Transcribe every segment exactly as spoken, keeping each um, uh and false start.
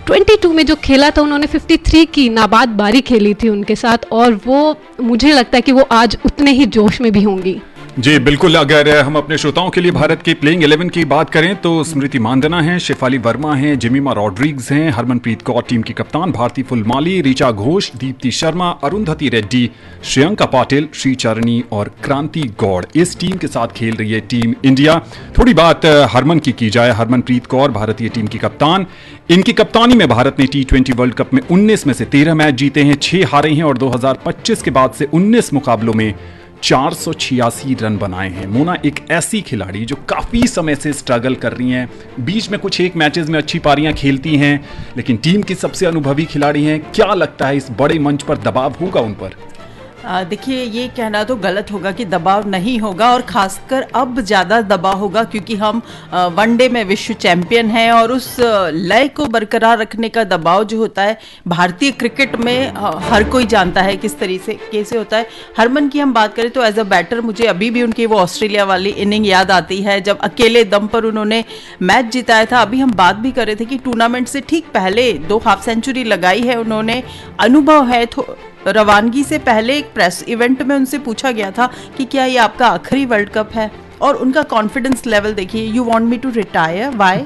बाईस में जो खेला था उन्होंने तिरेपन की नाबाद बारी खेली थी उनके साथ, और वो मुझे लगता है कि वो आज उतने ही जोश में भी होंगी। जी बिल्कुल। अगर हम अपने श्रोताओं के लिए भारत की प्लेइंग इलेवन की बात करें तो स्मृति मानधना हैं, शेफाली वर्मा हैं, जेमिमा रॉड्रिग्स हैं, हरमनप्रीत कौर टीम की कप्तान, भारती फुलमाली, ऋचा घोष, दीप्ति शर्मा, अरुंधति रेड्डी, श्रेयंका पाटिल, श्रीचरणी और क्रांति गौड़ इस टीम के साथ खेल रही है टीम इंडिया। थोड़ी बात हरमन की की जाए। हरमनप्रीत कौर भारतीय टीम की कप्तान, इनकी कप्तानी में भारत ने टी ट्वेंटी वर्ल्ड कप में उन्नीस में से तेरह मैच जीते हैं, छह हारे हैं और दो हज़ार पच्चीस के बाद से उन्नीस मुकाबलों में चार सौ छियासी रन बनाए हैं। मोना एक ऐसी खिलाड़ी जो काफी समय से स्ट्रगल कर रही हैं, बीच में कुछ एक मैचेस में अच्छी पारियां खेलती हैं, लेकिन टीम की सबसे अनुभवी खिलाड़ी हैं। क्या लगता है इस बड़े मंच पर दबाव होगा उन पर? देखिए, ये कहना तो गलत होगा कि दबाव नहीं होगा, और ख़ासकर अब ज़्यादा दबाव होगा क्योंकि हम वनडे में विश्व चैंपियन हैं, और उस लय को बरकरार रखने का दबाव जो होता है भारतीय क्रिकेट में हर कोई जानता है किस तरीके से कैसे होता है। हरमन की हम बात करें तो एज अ बैटर मुझे अभी भी उनकी वो ऑस्ट्रेलिया वाली इनिंग याद आती है जब अकेले दम पर उन्होंने मैच जिताया था। अभी हम बात भी कर रहे थे कि टूर्नामेंट से ठीक पहले दो हाफ सेंचुरी लगाई है उन्होंने, अनुभव है। रवानगी से पहले एक प्रेस इवेंट में उनसे पूछा गया था कि क्या ये आपका आखिरी वर्ल्ड कप है, और उनका कॉन्फिडेंस लेवल देखिए, you want me to retire, why?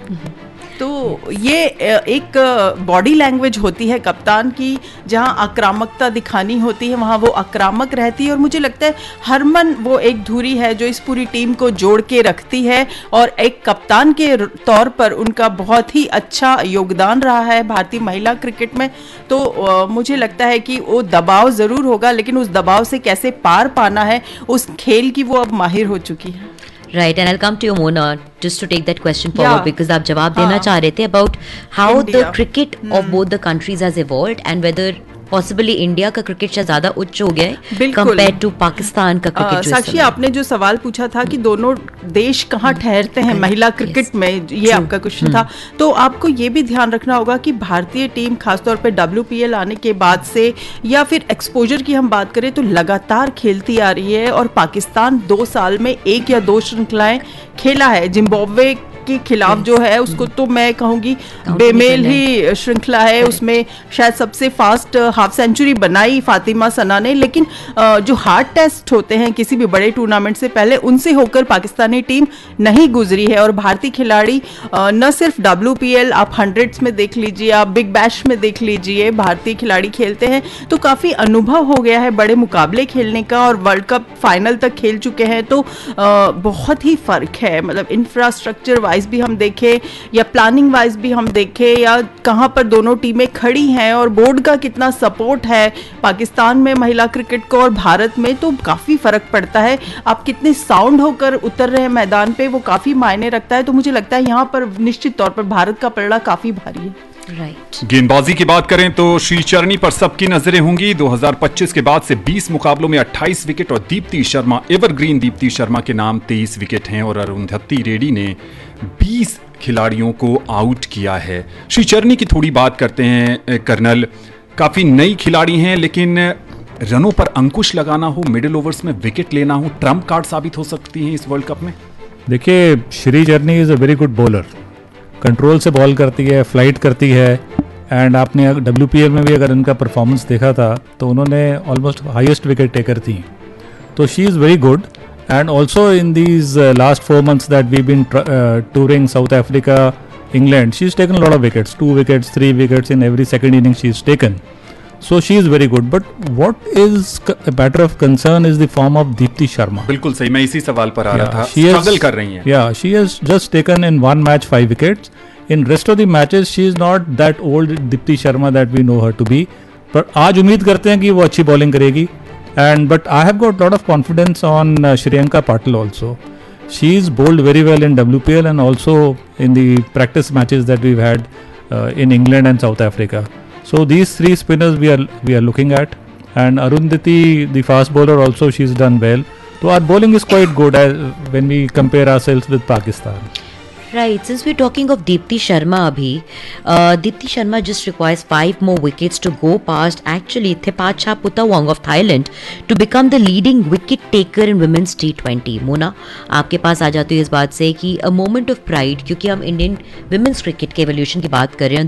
तो ये एक बॉडी लैंग्वेज होती है कप्तान की, जहां आक्रामकता दिखानी होती है वहां वो आक्रामक रहती है, और मुझे लगता है हरमन वो एक धुरी है जो इस पूरी टीम को जोड़ के रखती है, और एक कप्तान के तौर पर उनका बहुत ही अच्छा योगदान रहा है भारतीय महिला क्रिकेट में। तो आ, मुझे लगता है कि वो दबाव ज़रूर होगा, लेकिन उस दबाव से कैसे पार पाना है उस खेल की वो अब माहिर हो चुकी है। Right, and I'll come to you, Mona, just to take that question forward, yeah. because आप जवाब देना चाह रहे थे about how India. the cricket hmm. of both the countries has evolved and whether possibly India का cricket शायद ज्यादा उच्च हो गया है कंपेयर टू पाकिस्तान का क्रिकेट। साक्षी, आपने जो सवाल पूछा था कि दोनों देश कहाँ ठहरते हैं महिला क्रिकेट में, ये आपका क्वेश्चन था, तो आपको ये भी ध्यान रखना होगा कि भारतीय टीम खासतौर पे डब्ल्यू पी एल आने के बाद से या फिर एक्सपोजर की हम बात करें तो लगातार खेलती आ रही है, और पाकिस्तान दो साल में एक या दो श्रृंखलाएं खेला है। जिम्बाब्वे के खिलाफ जो है उसको तो मैं कहूँगी बेमेल ही श्रृंखला है, उसमें शायद सबसे फास्ट हाफ सेंचुरी बनाई फातिमा सना ने, लेकिन जो हार्ड टेस्ट होते हैं किसी भी बड़े टूर्नामेंट से पहले उनसे होकर पाकिस्तानी टीम नहीं गुजरी है। और भारतीय खिलाड़ी न सिर्फ डब्ल्यू पी एल, आप हंड्रेड्स में देख लीजिए, आप बिग बैश में देख लीजिए, भारतीय खिलाड़ी खेलते हैं, तो काफ़ी अनुभव हो गया है बड़े मुकाबले खेलने का, और वर्ल्ड कप फाइनल तक खेल चुके हैं, तो बहुत ही फ़र्क है। मतलब इंफ्रास्ट्रक्चर वाइज भी हम देखें या प्लानिंग वाइज भी हम देखें या कहां पर दोनों टीमें खड़ी हैं और बोर्ड का कितना सपोर्ट है पाकिस्तान में महिला क्रिकेट को और भारत में, तो काफी फर्क पड़ता है। आप कितने साउंड होकर उतर रहे हैं मैदान पे, वो काफी मायने रखता है। तो मुझे लगता है यहां पर निश्चित तौर पर भारत का पलड़ा काफी भारी है। राइट। गेंदबाजी की बात करें तो श्रीचरणी पर सबकी नजरें होंगी। दो हज़ार पच्चीस के बाद से बीस मुकाबलों में अट्ठाईस विकेट, और दीप्ति शर्मा, एवरग्रीन दीप्ति शर्मा के नाम तेईस विकेट हैं, और अरुंधति रेड्डी ने बीस खिलाड़ियों को आउट किया है। श्रीचरणी की थोड़ी बात करते हैं कर्नल, काफी नई खिलाड़ी हैं, लेकिन रनों पर अंकुश लगाना हो, मिडिल ओवर्स में विकेट लेना हो, ट्रम्प कार्ड साबित हो सकती हैं इस वर्ल्ड कप में। देखिए, Shricharani is a very good bowler, control से बॉल करती है, फ्लाइट करती है, एंड आपने डब्ल्यू पी एल में भी अगर इनका परफॉर्मेंस देखा था तो उन्होंने ऑलमोस्ट हाईएस्ट विकेट टेकर थी, तो she is very good. And also in these last four months that we been touring south Africa, England, she is taken lot of wickets, two wickets, three wickets in every second inning she is taken, so she is very good, but what is a matter of concern is the form of Deepti Sharma. बिल्कुल सही, मैं इसी सवाल पर आ yeah, रहा था। she struggle कर रही हैं। Yeah, she has just taken in one match five wickets. In rest of the matches she is not that old Deepti Sharma that we know her to be. पर आज उम्मीद करते हैं कि वो अच्छी बॉलिंग करेगी, and but I have got lot of confidence on uh, Shriyanka Patil also. She is bowled very well in W P L and also in the practice matches that we've had uh, in England and South Africa. So these three spinners we are we are looking at, and Arundhati, the fast bowler, also she's done well. So our bowling is quite good as, when we compare ourselves with Pakistan. Right. Since we're talking of Deepti Sharma abhi, uh, Deepti Sharma just requires five more wickets to go past actually Thepacha Putawong of Thailand to become the leading wicket taker in women's T twenty. Mona, आपके पास आ जाती है इस बात से कि a moment of pride, क्योंकि हम Indian women's cricket के evolution की बात कर रहे हैं,